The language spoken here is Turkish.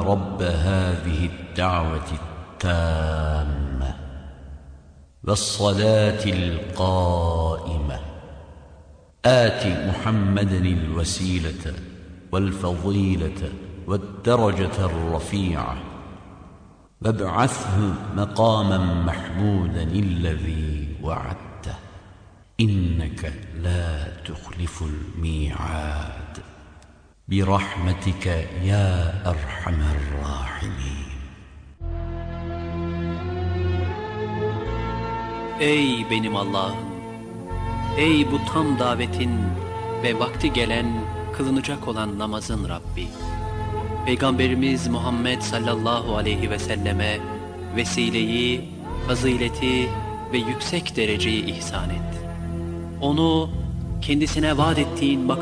رب هذه الدعوة التامة والصلاة القائمة آت محمدا الوسيلة والفضيلة والدرجة الرفيعة وابعثه مقاما محمودا الذي وعدته إنك لا تخلف الميعاد برحمتك يا أرحم الراحمين. Ey benim Allah'ım! Ey bu tam davetin ve vakti gelen, kılınacak olan namazın Rabbi! Peygamberimiz Muhammed sallallahu aleyhi ve selleme vesileyi, fazileti ve yüksek dereceyi ihsan et. Onu kendisine vaat ettiğin